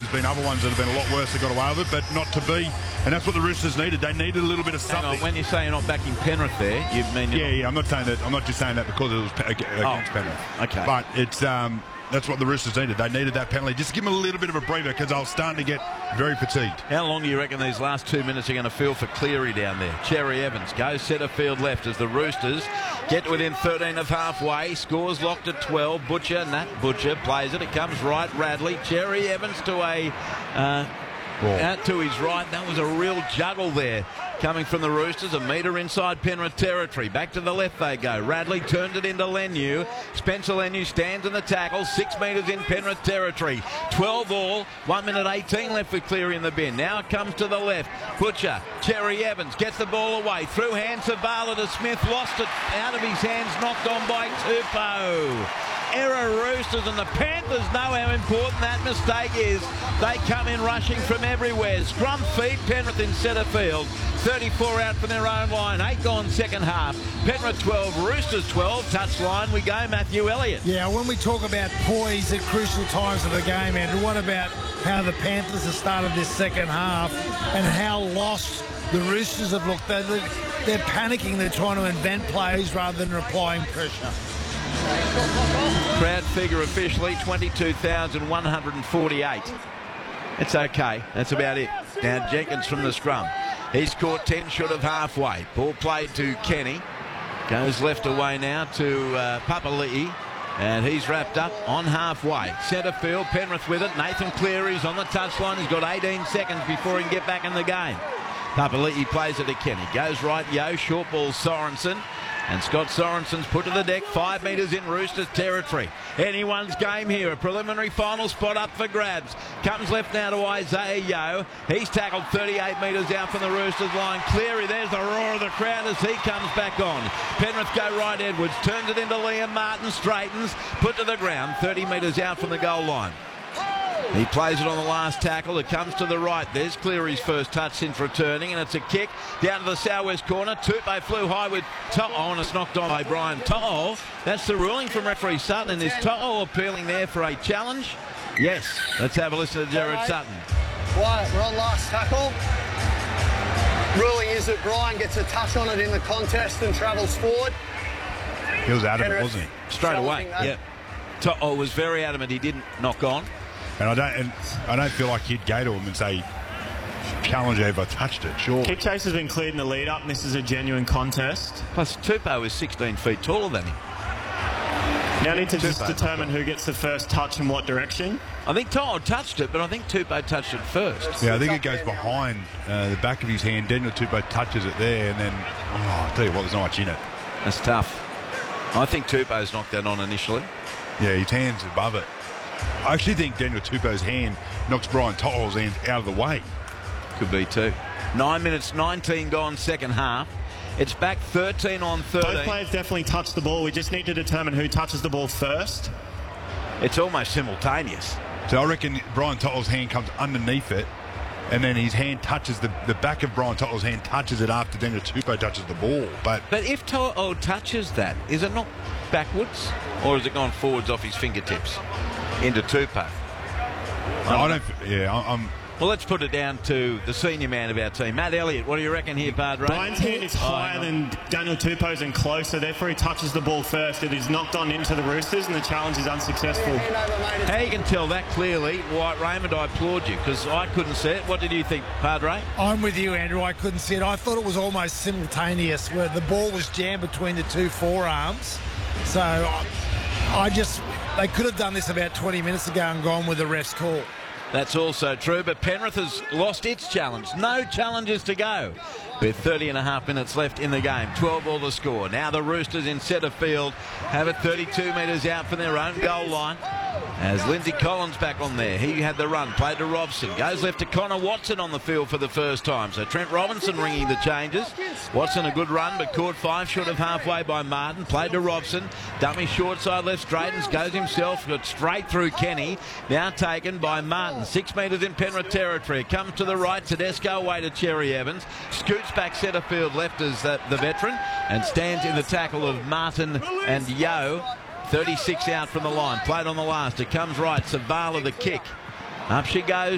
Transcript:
There's been other ones that have been a lot worse that got away with it, but not to be. And that's what the Roosters needed. They needed a little bit of something. Hang on, when you say you're not backing Penrith there, you mean... Yeah, I'm not saying that. I'm not just saying that because it was against Penrith. Okay. But it's that's what the Roosters needed. They needed that penalty. Just give them a little bit of a breather because they were starting to get very fatigued. How long do you reckon these last 2 minutes are going to feel for Cleary down there? Cherry Evans goes centre field left as the Roosters get within 13 of halfway. Scores locked at 12. Nat Butcher plays it. It comes right. Radley. Cherry Evans to a... out to his right. That was a real juggle there coming from the Roosters. A metre inside Penrith territory. Back to the left they go. Radley turned it into Leniu. Spencer Leniu stands in the tackle. 6 metres in Penrith territory. 12 all. 1 minute 18 left with Cleary in the bin. Now it comes to the left. Butcher. Cherry Evans gets the ball away. Through hand Savala to Smith. Lost it out of his hands. Knocked on by Tupou. Error Roosters, and the Panthers know how important that mistake is. They come in rushing from everywhere. Scrum feed Penrith in centre field. 34 out from their own line. 8 gone second half. Penrith 12, Roosters 12. Touchline we go, Matthew Elliott. Yeah, when we talk about poise at crucial times of the game, Andrew, what about how the Panthers have started this second half and how lost the Roosters have looked? They're panicking. They're trying to invent plays rather than applying pressure. Crowd figure officially 22,148. It's okay. That's about it. Now Jenkins from the scrum. He's caught 10 short of halfway. Ball played to Kenny. Goes left away now to Papali'i. And he's wrapped up on halfway. Centre field, Penrith with it. Nathan Cleary's on the touchline. He's got 18 seconds before he can get back in the game. Papali'i plays it to Kenny. Goes right, short ball Sorensen. And Scott Sorensen's put to the deck, 5 metres in Roosters territory. Anyone's game here, a preliminary final spot up for grabs. Comes left now to Isaiah Yeo. He's tackled 38 metres out from the Roosters line. Cleary, there's the roar of the crowd as he comes back on. Penrith go right, Edwards turns it into Liam Martin, straightens, put to the ground, 30 metres out from the goal line. He plays it on the last tackle. It comes to the right. There's Cleary's first touch since returning, and it's a kick down to the southwest corner. Tupou flew high with To'o, and it's knocked on by Brian To'o. That's the ruling from referee Sutton. And is To'o appealing there for a challenge? Yes. Let's have a listen to Jared Sutton. Right, we're on last tackle. Ruling is that Brian gets a touch on it in the contest and travels forward. He was adamant, wasn't he? Straight away, yeah. To'o was very adamant he didn't knock on. And I don't feel like he'd go to him and say, challenge if I touched it, sure. Kick chase has been cleared in the lead-up, and this is a genuine contest. Plus, Tupou is 16 feet taller than him. Now need to just determine who gets the first touch in what direction. I think To'o touched it, but I think Tupou touched it first. Yeah, I think it goes behind the back of his hand. Daniel Tupou touches it there, and then, I'll tell you what, there's not much in it. That's tough. I think Tupou's knocked that on initially. Yeah, his hand's above it. I actually think Daniel Tupou's hand knocks Brian To'o's hand out of the way. Could be too. 9 minutes, 19 gone second half. It's back 13 on 13. Both players definitely touch the ball. We just need to determine who touches the ball first. It's almost simultaneous. So I reckon Brian To'o's hand comes underneath it, and then his hand touches the back of Brian To'o's hand touches it after Daniel Tupou touches the ball. But if To'o touches that, is it not backwards, or has it gone forwards off his fingertips into Tupou? Well, let's put it down to the senior man of our team, Matt Elliott. What do you reckon here, Padre? Brian's hand is higher than Daniel Tupou's and closer, therefore he touches the ball first. It is knocked on into the Roosters, and the challenge is unsuccessful. How you can tell that clearly, White Raymond, I applaud you, because I couldn't see it. What did you think, Padre? I'm with you, Andrew. I couldn't see it. I thought it was almost simultaneous, where the ball was jammed between the two forearms. So they could have done this about 20 minutes ago and gone with the ref's call. That's also true, but Penrith has lost its challenge. No challenges to go. With 30 and a half minutes left in the game. 12 all to score. Now the Roosters in centre field have it 32 metres out from their own goal line. As Lindsay Collins back on there. He had the run, played to Robson. Goes left to Connor Watson on the field for the first time. So Trent Robinson ringing the changes. Watson a good run, but caught 5 short of halfway by Martin. Played to Robson. Dummy short side left, straightens, goes himself, got straight through Kenny. Now taken by Martin. 6 metres in Penrith territory. Comes to the right, Tedesco away to Cherry Evans. Scoots back centre field left as the veteran. And stands in the tackle of Martin and Yeo. 36 out from the line. Played on the last. It comes right. Savala the kick. Up she goes